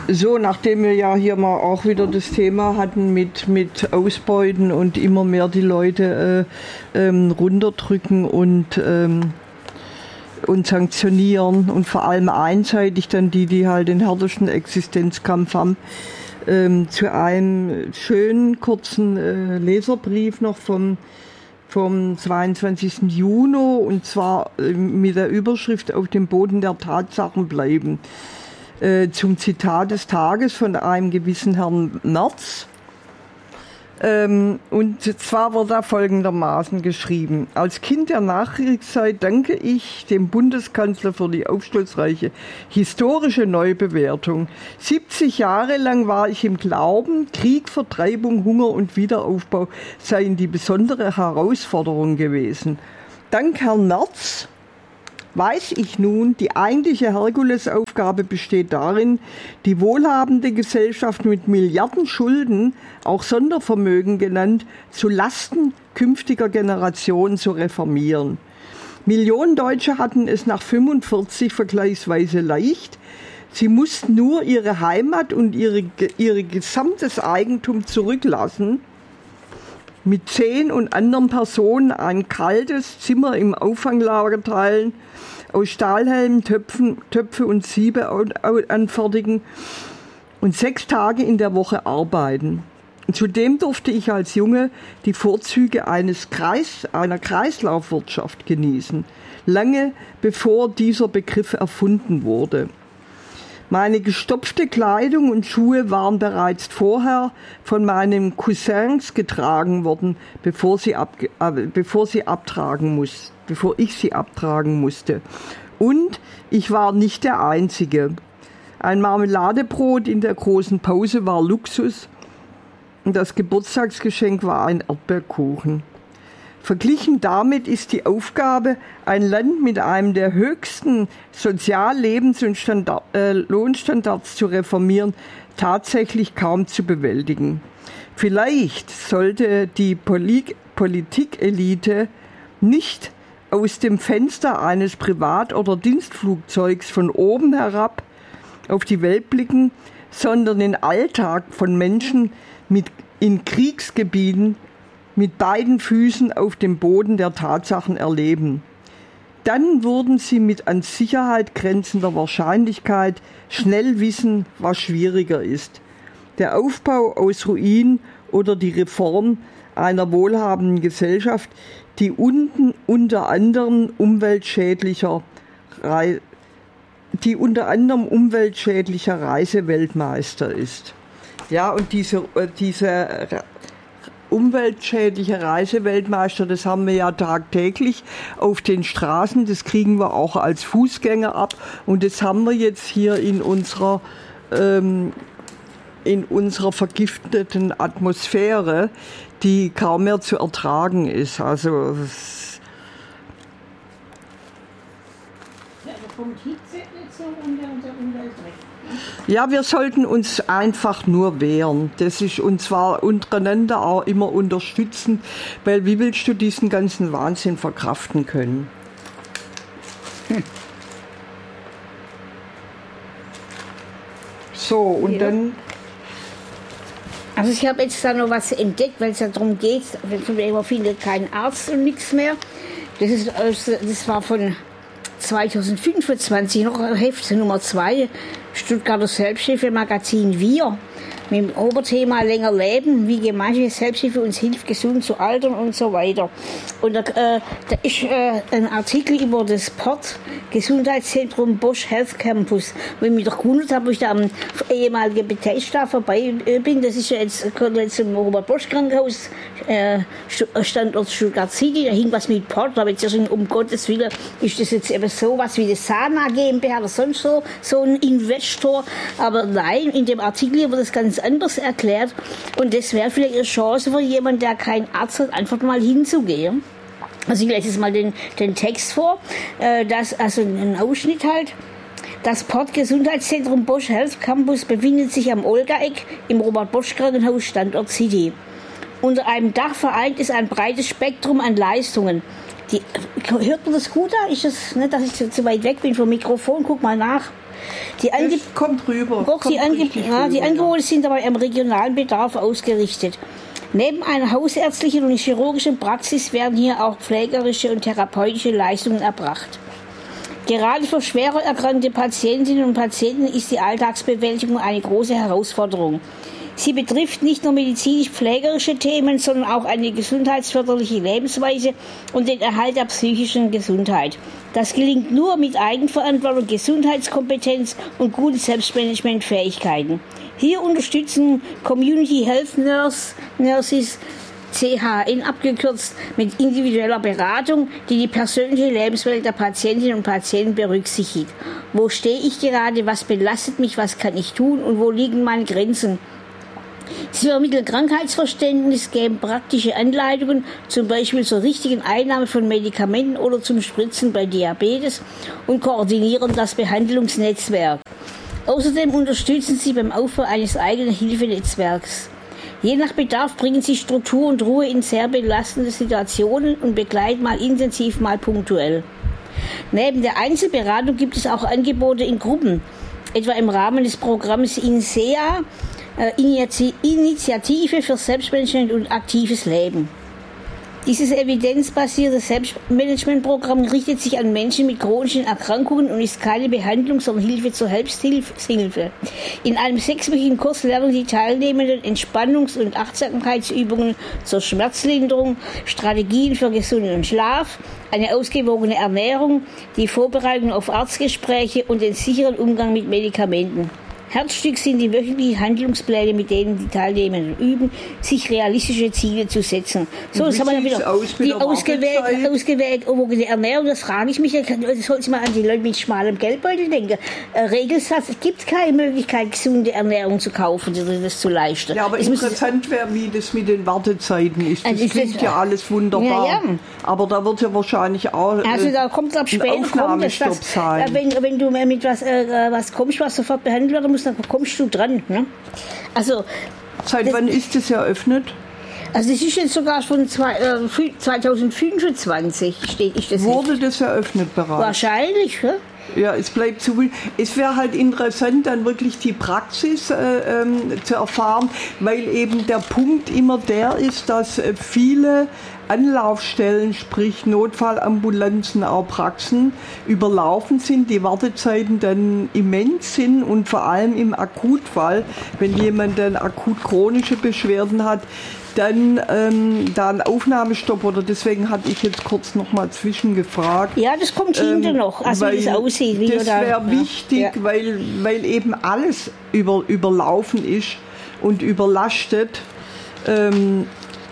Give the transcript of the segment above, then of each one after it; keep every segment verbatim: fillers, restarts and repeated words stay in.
So, nachdem wir ja hier mal auch wieder das Thema hatten mit, mit Ausbeuten und immer mehr die Leute äh, ähm, runterdrücken und, ähm, und sanktionieren und vor allem einseitig dann die, die halt den härtesten Existenzkampf haben, ähm, zu einem schönen kurzen äh, Leserbrief noch vom, vom zweiundzwanzigsten Juni und zwar äh, mit der Überschrift „Auf dem Boden der Tatsachen bleiben". Zum Zitat des Tages von einem gewissen Herrn Merz. Ähm, und zwar wird da folgendermaßen geschrieben: Als Kind der Nachkriegszeit danke ich dem Bundeskanzler für die aufschlussreiche historische Neubewertung. siebzig Jahre lang war ich im Glauben, Krieg, Vertreibung, Hunger und Wiederaufbau seien die besondere Herausforderung gewesen. Dank Herrn Merz weiß ich nun, die eigentliche Herkulesaufgabe besteht darin, die wohlhabende Gesellschaft mit Milliarden Schulden, auch Sondervermögen genannt, zu Lasten künftiger Generationen zu reformieren. Millionen Deutsche hatten es nach fünfundvierzig vergleichsweise leicht. Sie mussten nur ihre Heimat und ihre, ihr gesamtes Eigentum zurücklassen, mit zehn und anderen Personen ein kaltes Zimmer im Auffanglager teilen, aus Stahlhelmen Töpfen, Töpfe und Siebe anfertigen und sechs Tage in der Woche arbeiten. Und zudem durfte ich als Junge die Vorzüge eines Kreis, einer Kreislaufwirtschaft genießen, lange bevor dieser Begriff erfunden wurde. Meine gestopfte Kleidung und Schuhe waren bereits vorher von meinen Cousins getragen worden, bevor sie, ab, äh, bevor sie abtragen muss, bevor ich sie abtragen musste. Und ich war nicht der Einzige. Ein Marmeladebrot in der großen Pause war Luxus und das Geburtstagsgeschenk war ein Erdbeerkuchen. Verglichen damit ist die Aufgabe, ein Land mit einem der höchsten Sozial-, Lebens- und Standard, äh, Lohnstandards zu reformieren, tatsächlich kaum zu bewältigen. Vielleicht sollte die Poli- Politikelite nicht aus dem Fenster eines Privat- oder Dienstflugzeugs von oben herab auf die Welt blicken, sondern den Alltag von Menschen mit in Kriegsgebieten mit beiden Füßen auf dem Boden der Tatsachen erleben. Dann würden sie mit an Sicherheit grenzender Wahrscheinlichkeit schnell wissen, was schwieriger ist: der Aufbau aus Ruinen oder die Reform einer wohlhabenden Gesellschaft, die unten unter anderem umweltschädlicher, die unter anderem umweltschädlicher Reiseweltmeister ist. Ja, und diese, diese umweltschädliche Reiseweltmeister, das haben wir ja tagtäglich auf den Straßen, das kriegen wir auch als Fußgänger ab und das haben wir jetzt hier in unserer, ähm, in unserer vergifteten Atmosphäre, die kaum mehr zu ertragen ist. Also ja, da kommt Hitze nicht so unter unserer Umwelt weg. Ja, wir sollten uns einfach nur wehren. Das ist, und zwar untereinander auch immer unterstützen, weil wie willst du diesen ganzen Wahnsinn verkraften können? Hm. So, und ja. Dann... Also ich habe jetzt da noch was entdeckt, weil es ja darum geht, man findet keinen Arzt und nichts mehr. Das, ist, das war von zweitausendfünfundzwanzig, noch Heft Nummer zwei, Stuttgarter Selbsthilfemagazin Wir, mit dem Oberthema länger leben, wie gemeinsame Selbsthilfe uns hilft, gesund zu altern und so weiter. Und da, äh, da ist äh, ein Artikel über das P O T, Gesundheitszentrum Bosch Health Campus. Wenn ich mich doch gewundert habe, wo ich da am ehemaligen Beteiligten vorbei bin, das ist ja jetzt, jetzt im Robert Bosch Krankenhaus, äh, Standort Stuttgart City, da hing was mit P O T, da habe ich gesagt, um Gottes Willen, ist das jetzt eben so was wie das Sana GmbH oder sonst so, so ein Investor. Aber nein, in dem Artikel wird das ganz anders erklärt und das wäre vielleicht eine Chance für jemanden, der keinen Arzt hat, einfach mal hinzugehen. Also ich lese jetzt mal den, den Text vor, äh, das, also ein Ausschnitt halt. Das P O T Gesundheitszentrum Bosch Health Campus befindet sich am Olga-Eck im Robert-Bosch-Krankenhaus Standort City. Unter einem Dach vereint ist ein breites Spektrum an Leistungen. Die, hört man das gut da? Ist das nicht, dass ich zu, zu weit weg bin vom Mikrofon? Guck mal nach. Die, Ange kommt rüber. Doch, kommt die, Ange ja, die rüber, Angebote ja. sind dabei am regionalen Bedarf ausgerichtet. Neben einer hausärztlichen und chirurgischen Praxis werden hier auch pflegerische und therapeutische Leistungen erbracht. Gerade für schwerer erkrankte Patientinnen und Patienten ist die Alltagsbewältigung eine große Herausforderung. Sie betrifft nicht nur medizinisch-pflegerische Themen, sondern auch eine gesundheitsförderliche Lebensweise und den Erhalt der psychischen Gesundheit. Das gelingt nur mit Eigenverantwortung, Gesundheitskompetenz und guten Selbstmanagementfähigkeiten. Hier unterstützen Community Health Nurse, Nurses, C H N abgekürzt, mit individueller Beratung, die die persönliche Lebenswelt der Patientinnen und Patienten berücksichtigt. Wo stehe ich gerade, was belastet mich, was kann ich tun und wo liegen meine Grenzen? Sie vermitteln Krankheitsverständnis, geben praktische Anleitungen, zum Beispiel zur richtigen Einnahme von Medikamenten oder zum Spritzen bei Diabetes und koordinieren das Behandlungsnetzwerk. Außerdem unterstützen sie beim Aufbau eines eigenen Hilfenetzwerks. Je nach Bedarf bringen sie Struktur und Ruhe in sehr belastende Situationen und begleiten mal intensiv, mal punktuell. Neben der Einzelberatung gibt es auch Angebote in Gruppen, etwa im Rahmen des Programms INSEA, Initiative für Selbstmanagement und aktives Leben. Dieses evidenzbasierte Selbstmanagementprogramm richtet sich an Menschen mit chronischen Erkrankungen und ist keine Behandlung, sondern Hilfe zur Selbsthilfe. In einem sechswöchigen Kurs lernen die Teilnehmenden Entspannungs- und Achtsamkeitsübungen zur Schmerzlinderung, Strategien für gesunden Schlaf, eine ausgewogene Ernährung, die Vorbereitung auf Arztgespräche und den sicheren Umgang mit Medikamenten. Herzstück sind die wöchentlichen Handlungspläne, mit denen die Teilnehmenden üben, sich realistische Ziele zu setzen. So, jetzt haben wir dann wieder aus die ausgewählte, ausgewogene Ernährung. Das frage ich mich, das sollte mal an die Leute mit schmalem Geldbeutel denken. Äh, Regelsatz, es gibt keine Möglichkeit, gesunde Ernährung zu kaufen, das zu leisten. Ja, aber es interessant wäre, wie das mit den Wartezeiten ist. Das also klingt das, ja alles wunderbar. Ja, ja. Aber da wird ja wahrscheinlich auch äh, also da kommt ab später kommt das, das, sein. Wenn, wenn du mit was, äh, was kommst, was sofort behandelt werden muss, dann kommst du dran. Ne? Also, seit das, wann ist das eröffnet? Also das ist jetzt sogar schon zwei, äh, zwanzig fünfundzwanzig steht ich das Wurde nicht. das eröffnet bereits? Wahrscheinlich, ne? Ja, es bleibt zu viel. Es wäre halt interessant, dann wirklich die Praxis äh, ähm, zu erfahren, weil eben der Punkt immer der ist, dass äh, viele Anlaufstellen, sprich Notfallambulanzen, auch Praxen, überlaufen sind, die Wartezeiten dann immens sind und vor allem im Akutfall, wenn jemand dann akut chronische Beschwerden hat, dann ähm, da ein Aufnahmestopp oder deswegen hatte ich jetzt kurz noch mal zwischengefragt. Ja, das kommt ähm, hinter noch, also wie es aussieht. Wie das wäre ja. wichtig, ja. weil, weil eben alles über, überlaufen ist und überlastet. Ähm,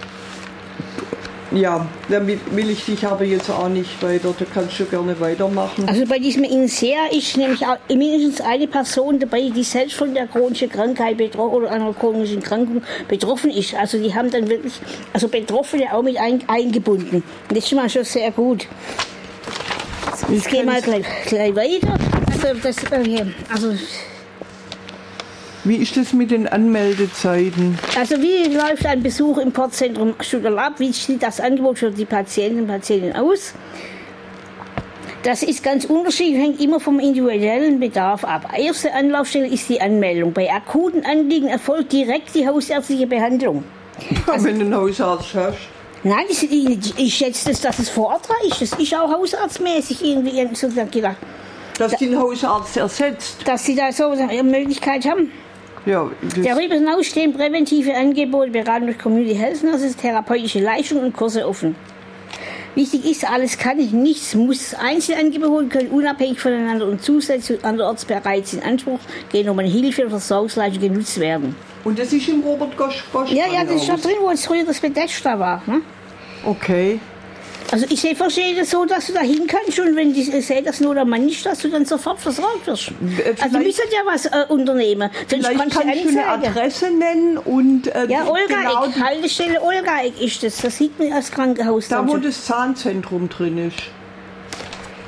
Ja, damit will ich dich aber jetzt auch nicht weiter, da kannst du gerne weitermachen. Also bei diesem INSEA ist nämlich auch mindestens eine Person dabei, die selbst von der chronischen Krankheit betroffen oder einer chronischen Krankung betroffen ist. Also die haben dann wirklich, also Betroffene auch mit ein, eingebunden. Und das ist mal schon sehr gut. Jetzt gehen wir mal gleich, gleich weiter. Also das, also Wie ist das mit den Anmeldezeiten? Also wie läuft ein Besuch im Portzentrum Stutterl ab? Wie sieht das Angebot für die Patienten und Patientinnen aus? Das ist ganz unterschiedlich, hängt immer vom individuellen Bedarf ab. Erste Anlaufstelle ist die Anmeldung. Bei akuten Anliegen erfolgt direkt die hausärztliche Behandlung. Also, wenn du einen Hausarzt hast? Nein, ich, ich, ich schätze, das, dass es vor Ort ist. Das ist auch hausarztmäßig irgendwie so gedacht. Dass da, den Hausarzt ersetzt? Dass sie da so eine Möglichkeit haben. Ja, darüber hinaus stehen präventive Angebote, Beratung durch Community Health Nurses, therapeutische Leistungen und Kurse offen. Wichtig ist, alles kann, nichts muss. Einzelangebote können unabhängig voneinander und zusätzlich anderorts bereits in Anspruch genommene Hilfe und Versorgungsleistung genutzt werden. Und das ist im Robert Gosch? Gosch ja, ja, das ist da drin, wo es früher das Pedestal war. Ne? Okay. Also ich verstehe das so, dass du da hin kannst und wenn die sehen, dass nur der Mann ist, dass du dann sofort versorgt wirst. Vielleicht, also du müsstest ja was äh, unternehmen. Sonst vielleicht kannst, kannst du eine Adresse nennen und äh, ja, Olgaegg, genau Haltestelle Olgaegg ist das. Das sieht man als Krankenhaus. Da, wo das Zahnzentrum drin ist.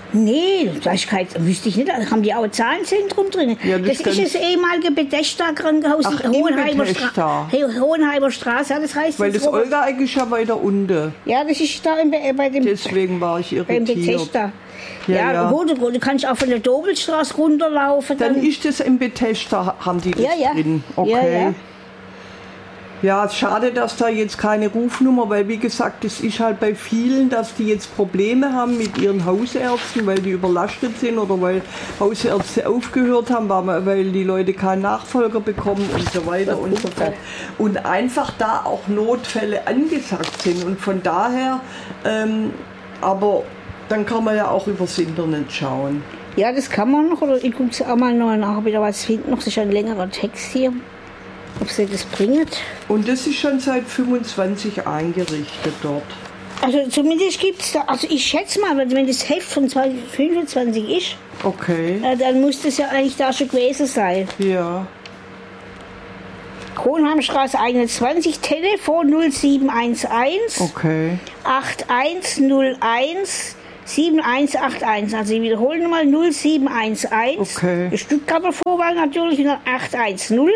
Nee, das ist kein, wüsste ich nicht, da haben die auch ein Zahnzentrum drin. Ja, das, das ist das ehemalige Bethesda-Krankenhaus in Hohenheimer, Stra Hohenheimer Straße, ja, das heißt... Weil das, das Olga-Eck ist ja weiter unten. Ja, das ist da im, bei dem... Deswegen war ich irritiert. Beim Bethesda. Ja, ja, ja. Gut, du kannst auch von der Dobelstraße runterlaufen. Dann, dann ist das im Bethesda, haben die das ja, ja. drin. Okay. Ja, ja. Ja, schade, dass da jetzt keine Rufnummer, weil wie gesagt, es ist halt bei vielen, dass die jetzt Probleme haben mit ihren Hausärzten, weil die überlastet sind oder weil Hausärzte aufgehört haben, weil die Leute keinen Nachfolger bekommen und so weiter und so fort. Und einfach da auch Notfälle angesagt sind und von daher, ähm, aber dann kann man ja auch übers Internet schauen. Ja, das kann man noch, oder ich gucke auch mal noch nach, ob ich da was finde. Noch, das ist ein längerer Text hier. Ob sie das bringt. Und das ist schon seit fünfundzwanzig eingerichtet dort. Also zumindest gibt es da, also ich schätze mal, wenn das Heft von zweitausendfünfundzwanzig ist, okay. äh, dann muss das ja eigentlich da schon gewesen sein. Ja. Hohenheimstraße einundzwanzig, Telefon null sieben eins eins okay. acht eins null eins sieben eins acht eins. Also ich wiederhole nochmal null sieben eins eins. Okay. Die Stuttgarter Vorwahl natürlich und dann acht eins null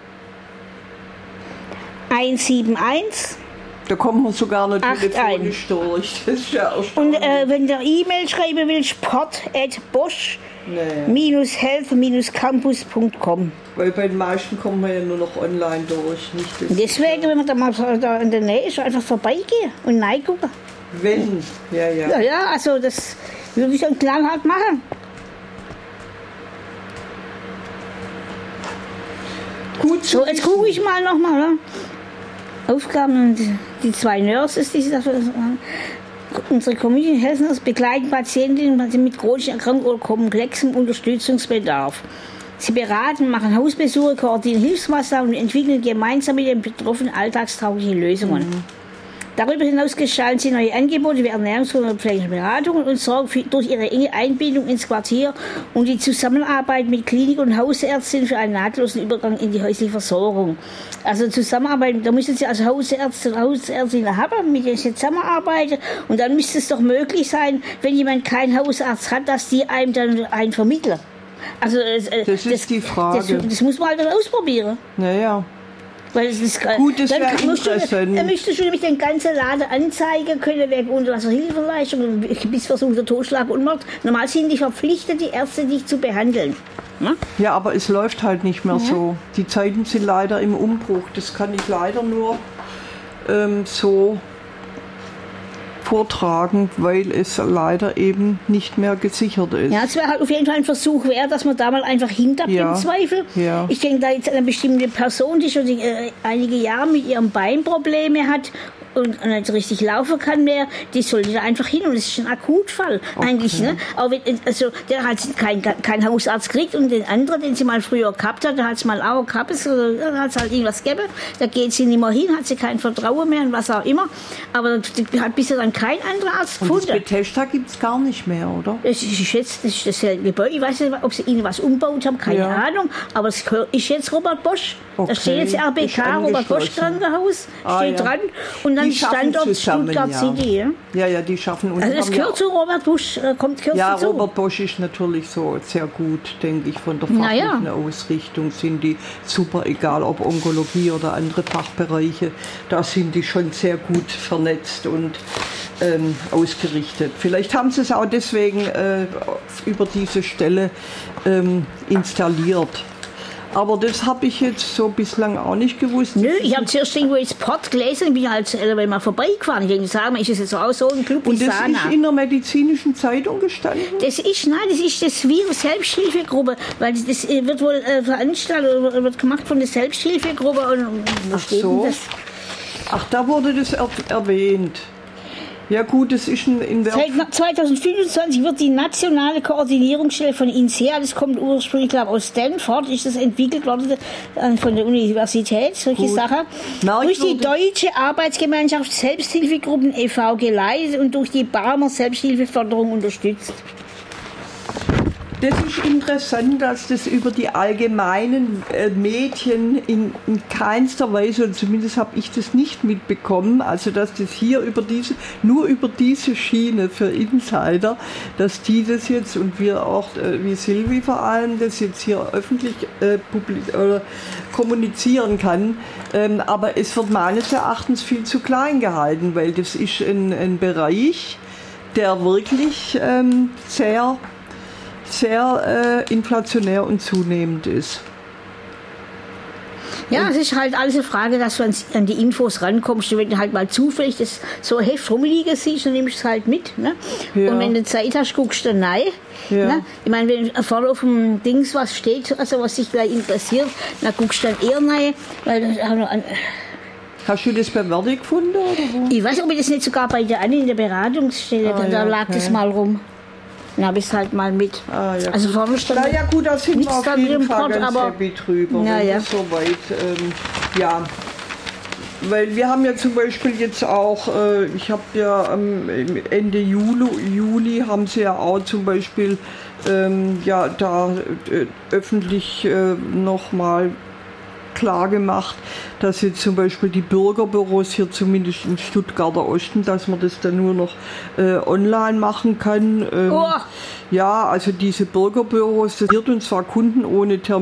eins sieben eins. Da kommt man sogar noch telefonisch durch. Das ist ja und äh, wenn du E-Mail schreiben willst, sport at bosch health campus punkt com. Weil bei den meisten kommt man ja nur noch online durch. Nicht deswegen, wenn man da mal da in der Nähe ist, einfach vorbeigehen und reingucken. Wenn, ja, ja. Ja, ja, also das würde ich dann knallhart machen. Gut, so, jetzt gucke ich mal nochmal. Ne? Aufgaben, die, die zwei Nurses, die dafür, unsere Community Health Nurse begleiten Patientinnen mit chronischen Erkrankungen oder komplexem Unterstützungsbedarf. Sie beraten, machen Hausbesuche, koordinieren Hilfsmaßnahmen und entwickeln gemeinsam mit den Betroffenen alltagstaugliche Lösungen. Mhm. Darüber hinaus gestalten sie neue Angebote wie Ernährungs- und pflegerische Beratungen und sorgen für, durch ihre enge Einbindung ins Quartier und die Zusammenarbeit mit Klinik- und Hausärztinnen für einen nahtlosen Übergang in die häusliche Versorgung. Also Zusammenarbeit, da müssen Sie als Hausärzte und Hausärztinnen haben, mit denen Sie zusammenarbeiten. Und dann müsste es doch möglich sein, wenn jemand keinen Hausarzt hat, dass die einem dann einen vermitteln. Also, äh, das ist das, die Frage. Das, das muss man halt dann ausprobieren. Naja. Weil es ist, gut, das wäre interessant. Er müsste schon nämlich den ganzen Laden anzeigen können wegen Unterlassungshilfeleistung, bis versuchter Totschlag und Mord. Normal sind die verpflichtet, die Ärzte dich zu behandeln. Ja, ja, aber es läuft halt nicht mehr ja. so. Die Zeiten sind leider im Umbruch. Das kann ich leider nur ähm, so vortragen, weil es leider eben nicht mehr gesichert ist. Ja, es wäre halt auf jeden Fall ein Versuch wert, dass man da mal einfach hintergeht, ja. im Zweifel. Ja. Ich denke, da jetzt eine bestimmte Person, die schon äh, einige Jahre mit ihrem Bein Probleme hat und nicht richtig laufen kann mehr, die sollte da einfach hin und das ist ein Akutfall okay. eigentlich. Ne? Aber wenn, also der hat keinen kein Hausarzt gekriegt und den anderen, den sie mal früher gehabt hat, da hat es mal auch gehabt, da hat es halt irgendwas gegeben, da geht sie nicht mehr hin, hat sie kein Vertrauen mehr und was auch immer. Aber die hat bisher dann kein anderer Arzt gefunden. Und das Bethesda gibt es gar nicht mehr, oder? Das ist jetzt das ist dasselbe Gebäude. Ich weiß nicht, ob sie ihnen was umgebaut haben, keine ja. Ahnung. Aber es ist jetzt Robert Bosch. Okay. Da steht jetzt R B K, Robert Bosch Krankenhaus, ah, steht ja. dran. Und dann die Standort zusammen, Stuttgart ja. City. Ja? ja, ja, die schaffen. Und also das gehört zu Robert Bosch, äh, kommt gehört Ja, dazu. Robert Bosch ist natürlich so sehr gut, denke ich, von der fachlichen ja. Ausrichtung sind die super, egal ob Onkologie oder andere Fachbereiche, da sind die schon sehr gut vernetzt und ähm, ausgerichtet. Vielleicht haben sie es auch deswegen äh, über diese Stelle ähm, installiert. Aber das habe ich jetzt so bislang auch nicht gewusst. Nö, ich habe zuerst irgendwo jetzt Pott gelesen und bin halt äh, mal vorbeigefahren. Ich denke, sagen, ist es jetzt auch so ein Club wie Und das Sana. ist in der medizinischen Zeitung gestanden? Das ist, nein, das ist das Virus Selbsthilfegruppe, weil das, das wird wohl äh, veranstaltet oder wird gemacht von der Selbsthilfegruppe. Und, und Ach so. Das? Ach, da wurde das er erwähnt. Ja gut, das ist ein... In Seit zweitausendfünfundzwanzig wird die nationale Koordinierungsstelle von I N S E A, das kommt ursprünglich glaube aus Stanford, ist das entwickelt worden von der Universität, solche gut. Sachen, Nein, durch die Deutsche Arbeitsgemeinschaft Selbsthilfegruppen e V geleitet und durch die Barmer Selbsthilfeförderung unterstützt. Das ist interessant, dass das über die allgemeinen äh, Medien in, in keinster Weise, und zumindest habe ich das nicht mitbekommen, also dass das hier über diese, nur über diese Schiene für Insider, dass die das jetzt und wir auch, äh, wie Silvi vor allem, das jetzt hier öffentlich äh, publik, oder kommunizieren kann. Ähm, aber es wird meines Erachtens viel zu klein gehalten, weil das ist ein, ein Bereich, der wirklich ähm, sehr sehr äh, inflationär und zunehmend ist. Ja, und es ist halt alles eine Frage, dass du an die Infos rankommst. Wenn du halt mal zufällig das so ein Heft rumliegen siehst, dann nimmst du es halt mit. Ne? Ja. Und wenn du Zeit hast, guckst du dann rein. Ja. Ne? Ich meine, wenn vorne auf dem Dings was steht, also was dich gleich interessiert, dann guckst du dann eher rein. Weil das auch noch an Hast du das bei Verdi gefunden? Oder wo? Ich weiß, ob ich das nicht sogar bei der Anni in der Beratungsstelle, ah, da, da lag okay. das mal rum. Dann habe ich es halt mal mit. Ah, ja. Also vorne stand Na ja gut, da sind wir auf jeden Fall Port, ganz aber happy drüber, ja, wenn ja. das soweit, ähm, ja. Weil wir haben ja zum Beispiel jetzt auch, äh, ich habe ja ähm, Ende Juli, Juli haben sie ja auch zum Beispiel ähm, ja da äh, öffentlich äh, nochmal klar gemacht, dass jetzt zum Beispiel die Bürgerbüros hier zumindest im Stuttgarter Osten, dass man das dann nur noch äh, online machen kann. Ähm, oh. Ja, also diese Bürgerbüros, das wird und zwar Kunden ohne Termin.